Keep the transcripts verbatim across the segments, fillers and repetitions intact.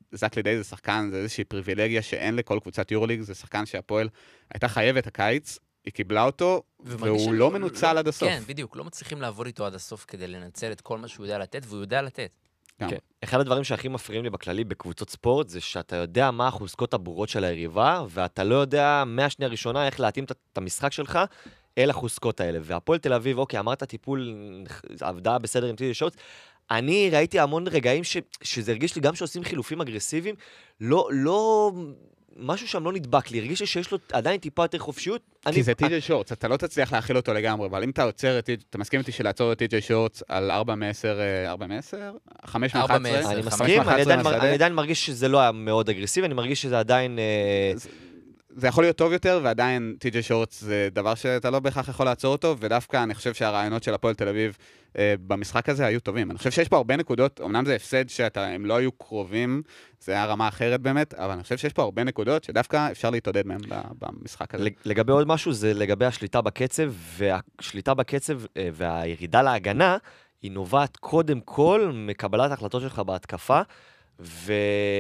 זק לידי זה שחקן, זה איזושהי פריבילגיה שאין לכל קבוצת יורוליג, זה שחקן שהפועל הייתה חייבת הקיץ, היא קיבלה אותו, והוא לא מנוצל עד הסוף. כן, בדיוק, לא מצליחים לעבוד איתו עד הסוף כדי לנצל את כל מה שהוא יודע לתת, והוא יודע לתת. כן. אחד הדברים שהכי מפריעים לי בכללי בקבוצות ספורט, זה שאתה יודע מה החוזקות הברורות של היריבה, ואתה לא יודע מהשנייה הראשונה איך להתאים את המשחק שלך אל החוזקות האלה. והפועל תל אביב, אוקיי, אמרת טיפול, עבדה בסדר עם טי.ג'יי שורטס, אני ראיתי המון רגעים ש, שזה הרגיש לי גם שעושים חילופים אגרסיביים, לא, לא, משהו שם לא נדבק לי, הרגיש לי שיש לו עדיין טיפה יותר חופשיות. כי אני, זה טי.ג'יי שורטס, אתה לא תצליח להכיל אותו לגמרי, אבל אם אתה עוצר את, אתה מסכים איתי שלעצור את טי.ג'יי שורטס על ארבע מעשר, ארבע מעשר? חמש מאחת עשרה? אני מסכים, אני עדיין, אני עדיין מרגיש שזה לא היה מאוד אגרסיבי, אני מרגיש שזה עדיין... זה יכול להיות טוב יותר, ועדיין טי.ג'יי שורטס זה דבר שאתה לא בהכרח יכול לעצור אותו, ודווקא אני חושב שהרעיונות של הפועל תל אביב אה, במשחק הזה היו טובים. אני חושב שיש פה הרבה נקודות, אמנם זה הפסד שהם לא היו קרובים, זה היה רמה אחרת באמת, אבל אני חושב שיש פה הרבה נקודות שדווקא אפשר להתעודד מהם במשחק הזה. לגבי עוד משהו, זה לגבי השליטה בקצב, והשליטה בקצב והירידה להגנה, היא נובעת קודם כל מקבלת ההחלטות שלך בהתקפה, ו...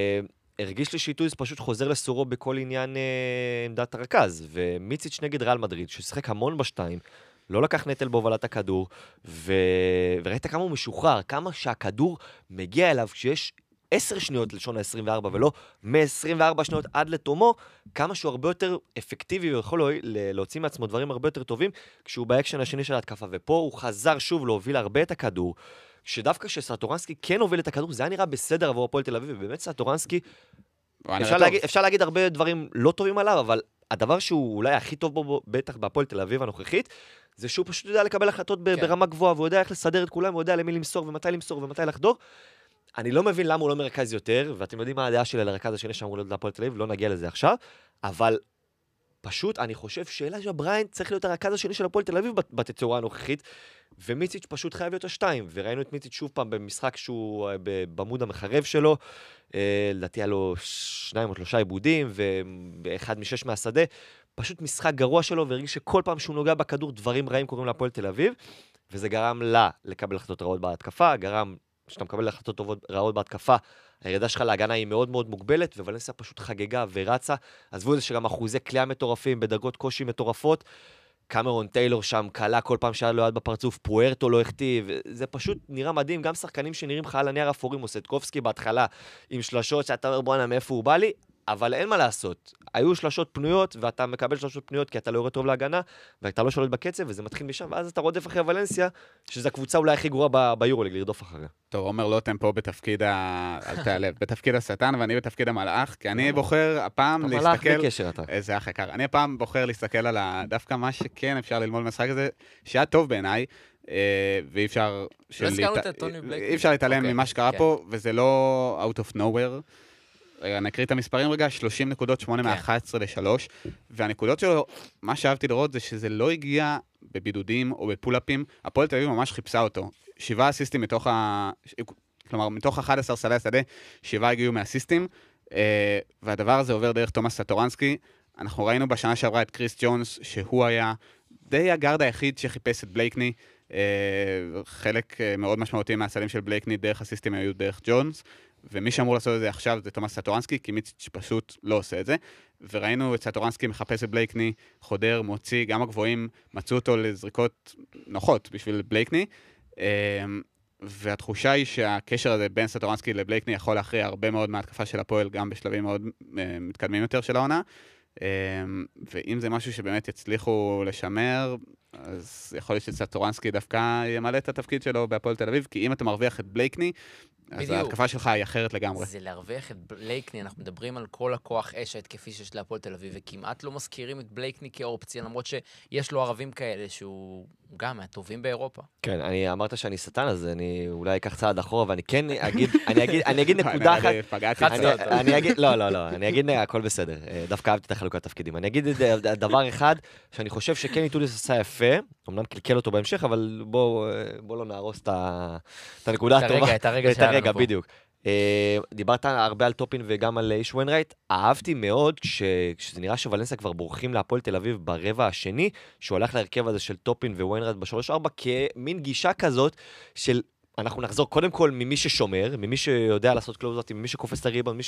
הרגיש לי שאיטויז פשוט חוזר לסורו בכל עניין אה, עמדת הרכז, ומיציץ' נגד ריאל מדריד, ששיחק המון בשתיים, לא לקח נטל בהובלת הכדור, ו... וראית כמה הוא משוחרר, כמה שהכדור מגיע אליו כשיש עשר שניות לשון ה-עשרים וארבע, ולא מ-עשרים וארבע שניות עד לתומו, כמה שהוא הרבה יותר אפקטיבי, ויכול להוציא מעצמו דברים הרבה יותר טובים, כשהוא באקשן השני של ההתקפה, ופה הוא חזר שוב להוביל הרבה את הכדור, שדווקא שסטורנסקי כן הוביל את הכדור, זה היה נראה בסדר עבור הפועל תל אביב, ובאמת סטורנסקי, אפשר להגיד, אפשר להגיד הרבה דברים לא טובים עליו, אבל הדבר שהוא אולי הכי טוב בו, בטח בהפועל תל אביב הנוכחית, זה שהוא פשוט יודע לקבל החלטות כן. ברמה גבוהה, והוא יודע איך לסדר את כולם, והוא יודע למי למסור, ומתי למסור, ומתי לחדור. אני לא מבין למה הוא לא מרכז יותר, ואתם יודעים מה הדעה שלי על הרכז השני שאמרו להיות להפועל תל אביב, לא נגיע לזה עכשיו, אבל פשוט אני חושב שאליג'ה בריינט צריך להיות הרכז השני של הפועל תל אביב בתצורה הנוכחית, ומיציץ' פשוט חייב להיות השתיים, וראינו את מיציץ' שוב פעם במשחק שהוא במוד המחרב שלו, לדעתי היה לו שניים או שלושה עיבודים, ואחד משש מהשדה, פשוט משחק גרוע שלו, והרגיש שכל פעם שהוא נוגע בכדור, דברים רעים קוראים להפועל תל אביב, וזה גרם לה לקבל החלטות רעות בהתקפה, גרם שאתה מקבל החלטות טובות רעות בהתקפה, הירידה שלך להגנה היא מאוד מאוד מוגבלת, וולנסיה פשוט חגגה ורצה, עזבו את זה שגם אחוזי כליאה מטורפים, בדרגות קושי מטורפות, קמרון טיילור שם קלה כל פעם שהיה לו יד בפרצוף, פוארטו לא הכתיב, זה פשוט נראה מדהים, גם שחקנים שנראים לך על הנייר אפורים, מוסטקובסקי בהתחלה עם שלשות שאתה אומר בואנה מאיפה הוא בא לי, אבל אין מה לעשות, היו שלשות פנויות ואתה מקבל שלשות פנויות כי אתה לא יורד טוב להגנה, ואתה לא שולט בקצב וזה מתחיל משם, ואז אתה רודף אחרי ולנסיה, שזו הקבוצה אולי הכי גרועה ביורוליג, לרדוף אחריה. טוב, עומר לוטם פה בתפקיד ה... אל תעלב, בתפקיד השטן ואני בתפקיד המלאך, כי אני בוחר הפעם להסתכל... המלאך בקשר אתה. איזה אח יקר. אני הפעם בוחר להסתכל על דווקא מה שכן אפשר ללמוד מהמשחק הזה, שהיה טוב בעיניי, ואי אפשר... אי אפשר להתעלם ממה שקרה פה, וזה לא out of nowhere. נקריא את המספרים רגע, שלושים נקודות, שמונה מאחת עשרה לשלוש, והנקודות שלו, מה שאהבתי לראות זה שזה לא הגיע בבידודים או בפולאפים, הפועל תל אביב ממש חיפשה אותו. שבעה אסיסטים מתוך ה... כלומר, מתוך אחד עשר סלי השדה, שבעה הגיעו מהאסיסטים, והדבר הזה עובר דרך תומאס סטורנסקי. אנחנו ראינו בשנה שעברה את קריס ג'ונס, שהוא היה די הגארד היחיד שחיפש את בלייקני, חלק מאוד משמעותי מהסלים של בלייקני דרך אסיסטים היו דרך ג'ונס, ומי שאמור לעשות את זה עכשיו זה תומאס סטורנסקי, כי מיציץ' פשוט לא עושה את זה. וראינו את סטורנסקי מחפש את בלייקני, חודר, מוציא, גם הגבוהים מצאו אותו לזריקות נוחות בשביל בלייקני, והתחושה היא שהקשר הזה בין סטורנסקי לבלייקני יכול להכריע הרבה מאוד מההתקפה של הפועל, גם בשלבים מאוד מתקדמים יותר של העונה, ואם זה משהו שבאמת יצליחו לשמר, אז יכול להיות שסטורנסקי דווקא ימלא את התפקיד שלו בהפועל תל אביב, כי אם אתה מרוויח את בלייקני, אז ההתקפה שלך היא אחרת לגמרי. זה להרוויח את בלייקני, אנחנו מדברים על כל הכוח אש ההתקפי שיש להפועל תל אביב, וכמעט לא מזכירים את בלייקני כאופציה, למרות שיש לו ערבים כאלה שהוא גם מהטובים באירופה. כן, אני אמרת שאני שטן, אז אני אולי אקח צעד אחורה, ואני כן אגיד, אני אגיד, אני אגיד נקודה אחת. אני אגיד, לא, לא, לא, אני אגיד, הכל בסדר. דווקא אהבתי את החלוקת תפקידים. אני אגיד דבר אחד, שאני חושב שכן איטודיס עשה יפה, אמנם קלקל אותו בהמשך, אבל בוא לא נהרוס את הנקודה הטובה. את הרגע שהיה לנו פה. רגע, בדיוק. דיברת הרבה על טופין וגם על איש וויינרייט. אהבתי מאוד כשזה נראה שוולנסיה כבר בורחים להפועל תל אביב ברבע השני, שהוא הלך להרכב הזה של טופין וויינרייט בשלוש ארבע, כמין גישה כזאת של אנחנו נחזור קודם כל ממי ששומר, ממי שיודע לעשות קלוזות, ממי שקופס את הריבון, ממי